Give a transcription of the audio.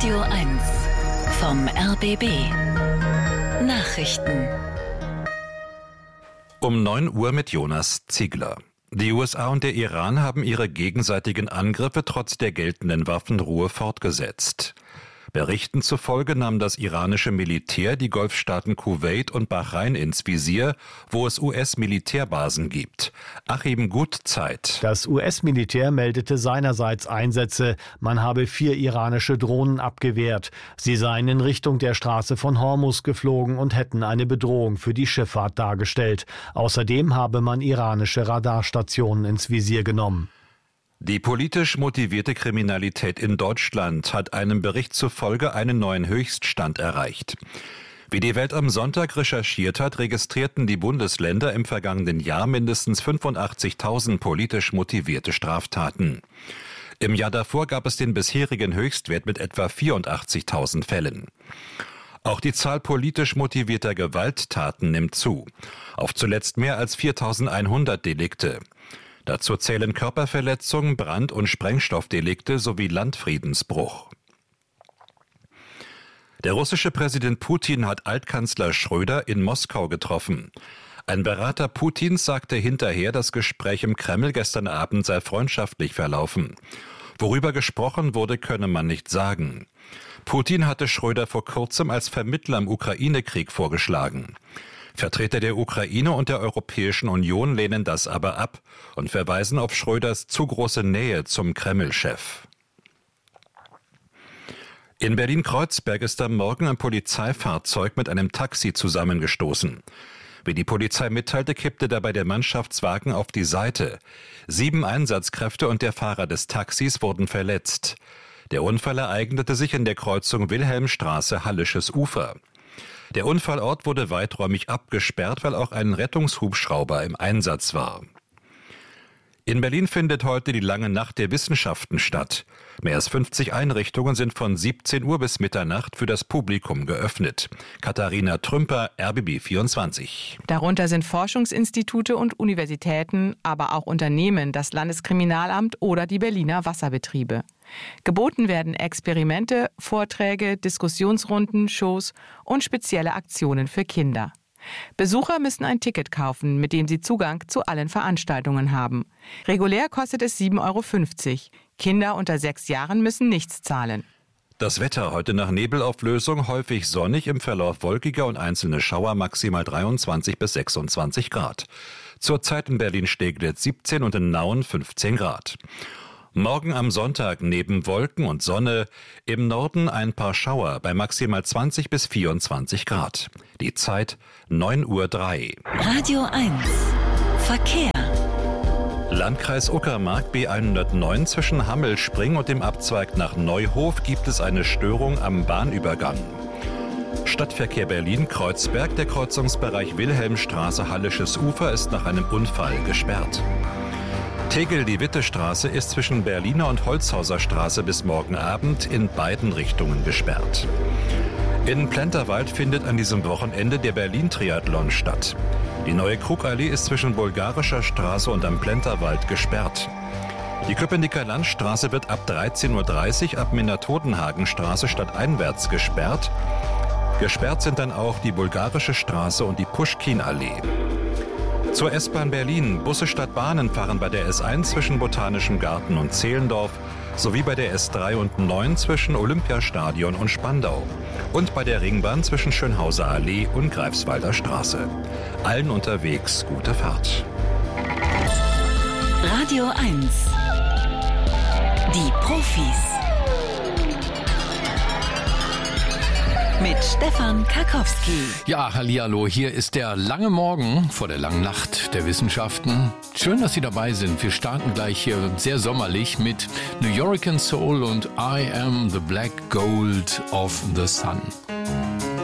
Radio 1 vom RBB Nachrichten. Um 9 Uhr mit Jonas Ziegler. Die USA und der Iran haben ihre gegenseitigen Angriffe trotz der geltenden Waffenruhe fortgesetzt. Berichten zufolge nahm das iranische Militär die Golfstaaten Kuwait und Bahrain ins Visier, wo es US-Militärbasen gibt. Achim Gutzeit. Das US-Militär meldete seinerseits Einsätze. Man habe 4 iranische Drohnen abgewehrt. Sie seien in Richtung der Straße von Hormuz geflogen und hätten eine Bedrohung für die Schifffahrt dargestellt. Außerdem habe man iranische Radarstationen ins Visier genommen. Die politisch motivierte Kriminalität in Deutschland hat einem Bericht zufolge einen neuen Höchststand erreicht. Wie die Welt am Sonntag recherchiert hat, registrierten die Bundesländer im vergangenen Jahr mindestens 85.000 politisch motivierte Straftaten. Im Jahr davor gab es den bisherigen Höchstwert mit etwa 84.000 Fällen. Auch die Zahl politisch motivierter Gewalttaten nimmt zu, auf zuletzt mehr als 4.100 Delikte. Dazu zählen Körperverletzung, Brand- und Sprengstoffdelikte sowie Landfriedensbruch. Der russische Präsident Putin hat Altkanzler Schröder in Moskau getroffen. Ein Berater Putins sagte hinterher, das Gespräch im Kreml gestern Abend sei freundschaftlich verlaufen. Worüber gesprochen wurde, könne man nicht sagen. Putin hatte Schröder vor kurzem als Vermittler im Ukraine-Krieg vorgeschlagen. Vertreter der Ukraine und der Europäischen Union lehnen das aber ab und verweisen auf Schröders zu große Nähe zum Kreml-Chef. In Berlin-Kreuzberg ist am Morgen ein Polizeifahrzeug mit einem Taxi zusammengestoßen. Wie die Polizei mitteilte, kippte dabei der Mannschaftswagen auf die Seite. 7 Einsatzkräfte und der Fahrer des Taxis wurden verletzt. Der Unfall ereignete sich in der Kreuzung Wilhelmstraße, Hallisches Ufer. Der Unfallort wurde weiträumig abgesperrt, weil auch ein Rettungshubschrauber im Einsatz war. In Berlin findet heute die lange Nacht der Wissenschaften statt. Mehr als 50 Einrichtungen sind von 17 Uhr bis Mitternacht für das Publikum geöffnet. Katharina Trümper, RBB 24. Darunter sind Forschungsinstitute und Universitäten, aber auch Unternehmen, das Landeskriminalamt oder die Berliner Wasserbetriebe. Geboten werden Experimente, Vorträge, Diskussionsrunden, Shows und spezielle Aktionen für Kinder. Besucher müssen ein Ticket kaufen, mit dem sie Zugang zu allen Veranstaltungen haben. Regulär kostet es 7,50 €. Kinder unter 6 Jahren müssen nichts zahlen. Das Wetter heute nach Nebelauflösung häufig sonnig, im Verlauf wolkiger und einzelne Schauer, maximal 23 bis 26 Grad. Zurzeit in Berlin-Steglitz 17 und in Nauen 15 Grad. Morgen am Sonntag neben Wolken und Sonne, im Norden ein paar Schauer bei maximal 20 bis 24 Grad. Die Zeit 9:03 Uhr. Radio 1 Verkehr. Landkreis Uckermark B109 zwischen Hammelspring und dem Abzweig nach Neuhof gibt es eine Störung am Bahnübergang. Stadtverkehr Berlin-Kreuzberg, der Kreuzungsbereich Wilhelmstraße, Hallisches Ufer ist nach einem Unfall gesperrt. Tegel-die-Witte-Straße ist zwischen Berliner und Holzhauser Straße bis morgen Abend in beiden Richtungen gesperrt. In Plenterwald findet an diesem Wochenende der Berlin-Triathlon statt. Die neue Krugallee ist zwischen Bulgarischer Straße und am Plenterwald gesperrt. Die Köpenicker Landstraße wird ab 13:30 Uhr ab Minna-Todenhagen-Straße stadteinwärts gesperrt. Gesperrt sind dann auch die Bulgarische Straße und die Puschkin-Allee. Zur S-Bahn Berlin. Busse statt Bahnen fahren bei der S1 zwischen Botanischem Garten und Zehlendorf sowie bei der S3 und 9 zwischen Olympiastadion und Spandau und bei der Ringbahn zwischen Schönhauser Allee und Greifswalder Straße. Allen unterwegs gute Fahrt. Radio 1 Die Profis mit Stefan Karkowski. Ja, hallihallo, hier ist der lange Morgen vor der langen Nacht der Wissenschaften. Schön, dass Sie dabei sind. Wir starten gleich hier sehr sommerlich mit New York and Soul und I Am the Black Gold of the Sun.